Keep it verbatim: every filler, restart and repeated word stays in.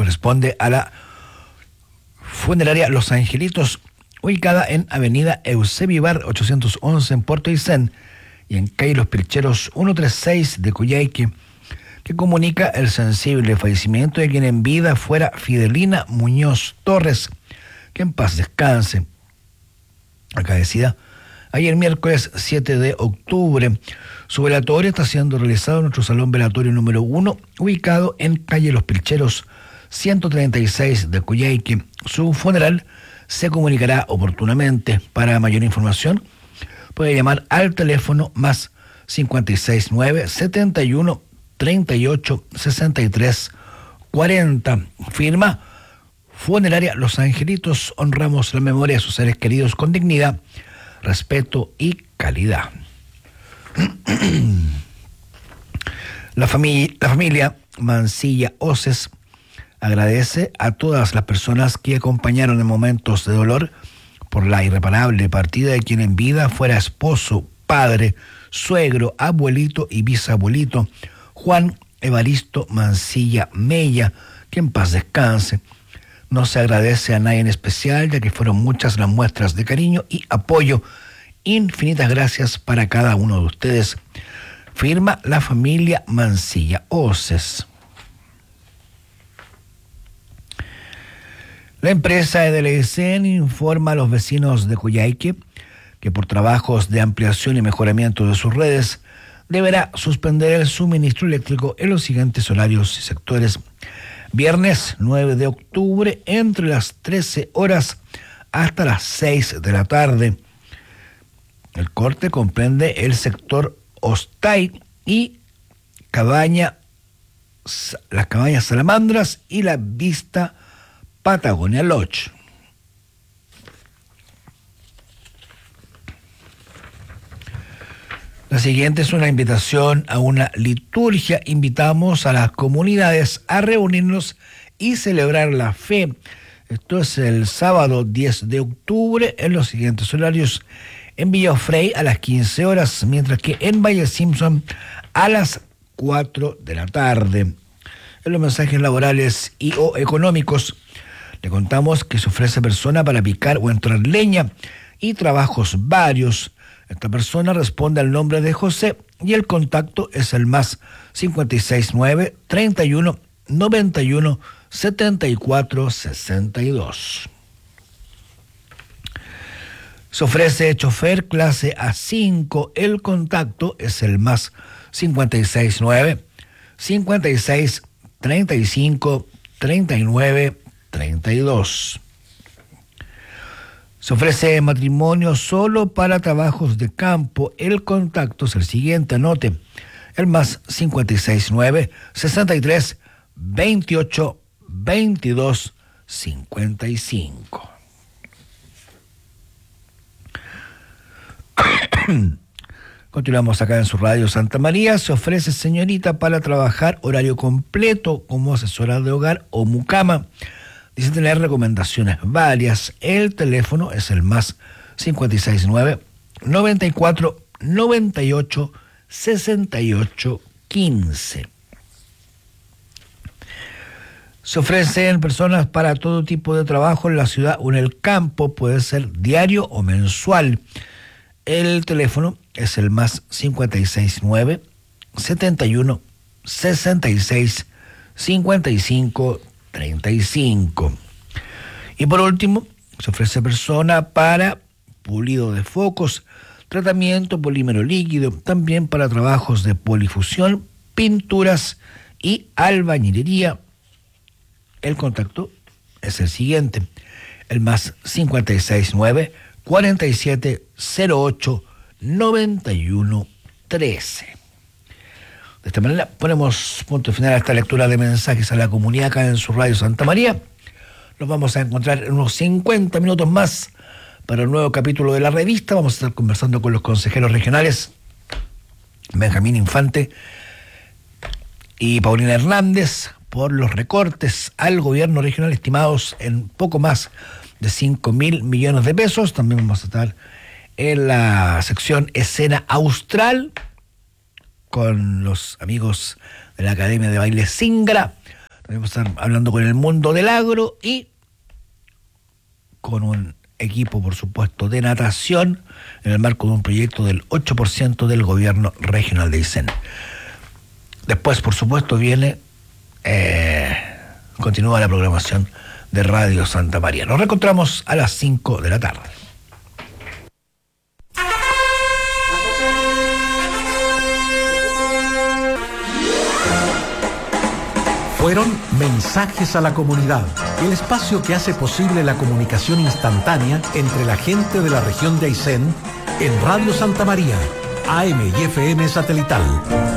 corresponde a la funeraria Los Angelitos, ubicada en avenida Eusebio Ibar ochocientos once en Puerto Aysén y en calle Los Pilcheros ciento treinta y seis de Coyhaique, que comunica el sensible fallecimiento de quien en vida fuera Fidelina Muñoz Torres, que en paz descanse. Acaecida ayer miércoles siete de octubre. Su velatorio está siendo realizado en nuestro salón velatorio número uno, ubicado en calle Los Pilcheros ciento treinta y seis de Coyhaique. Su funeral se comunicará oportunamente. Para mayor información puede llamar al teléfono más cincuenta y seis nueve, setenta y uno, treinta y ocho, sesenta y tres, cuarenta. Firma Funeraria Los Angelitos. Honramos la memoria de sus seres queridos con dignidad, respeto y calidad. La familia, la familia Mancilla Oces agradece a todas las personas que acompañaron en momentos de dolor por la irreparable partida de quien en vida fuera esposo, padre, suegro, abuelito y bisabuelito, Juan Evaristo Mancilla Mella, que en paz descanse. No se agradece a nadie en especial, ya que fueron muchas las muestras de cariño y apoyo. Infinitas gracias para cada uno de ustedes. Firma la familia Mancilla Oces. La empresa Edelecen informa a los vecinos de Coyhaique que por trabajos de ampliación y mejoramiento de sus redes deberá suspender el suministro eléctrico en los siguientes horarios y sectores. Viernes nueve de octubre entre las trece horas hasta las seis de la tarde. El corte comprende el sector Ostay y Cabaña, las Cabañas Salamandras y la Vista Patagonia Lodge. La siguiente es una invitación a una liturgia. Invitamos a las comunidades a reunirnos y celebrar la fe. Esto es el sábado diez de octubre en los siguientes horarios: en Villa Ofrey a las quince horas, mientras que en Valle Simpson a las cuatro de la tarde. En los mensajes laborales y o económicos le contamos que se ofrece persona para picar o entrar leña y trabajos varios. Esta persona responde al nombre de José y el contacto es el más cincuenta y seis nueve, treinta y uno, noventa y uno, setenta y cuatro, sesenta y dos. Se ofrece chofer clase A cinco. El contacto es el más cincuenta y seis nueve, cincuenta y seis, treinta y cinco, treinta y nueve, treinta y dos. Se ofrece matrimonio solo para trabajos de campo. El contacto es el siguiente, anote: el más cincuenta y seis nueve, sesenta y tres, veintiocho, veintidós, cincuenta y cinco. Continuamos acá en su radio Santa María. Se ofrece señorita para trabajar horario completo como asesora de hogar o mucama. Dice tener recomendaciones varias. El teléfono es el más cincuenta y seis nueve, noventa y cuatro, noventa y ocho, sesenta y ocho, quince. Se ofrecen personas para todo tipo de trabajo en la ciudad o en el campo. Puede ser diario o mensual. El teléfono es el más cincuenta y seis nueve, setenta y uno, sesenta y seis, cincuenta y cinco, treinta y cinco. Y por último, se ofrece persona para pulido de focos, tratamiento polímero líquido, también para trabajos de polifusión, pinturas y albañilería. El contacto es el siguiente: el más cincuenta y seis nueve, cuarenta y siete, cero ocho, noventa y uno, trece. De esta manera ponemos punto final a esta lectura de mensajes a la comunidad acá en su radio Santa María. Nos vamos a encontrar en unos cincuenta minutos más para un nuevo capítulo de la revista. Vamos a estar conversando con los consejeros regionales Benjamín Infante y Paulina Hernández por los recortes al gobierno regional estimados en poco más de cinco mil millones de pesos. También vamos a estar en la sección Escena Austral con los amigos de la Academia de Baile Singra. Vamos a estar hablando con el mundo del agro y con un equipo, por supuesto, de natación en el marco de un proyecto del ocho por ciento del gobierno regional de Aysén. Después, por supuesto, viene, eh, continúa la programación de Radio Santa María. Nos reencontramos a las cinco de la tarde. Fueron Mensajes a la Comunidad, el espacio que hace posible la comunicación instantánea entre la gente de la región de Aysén en Radio Santa María, A M y F M satelital.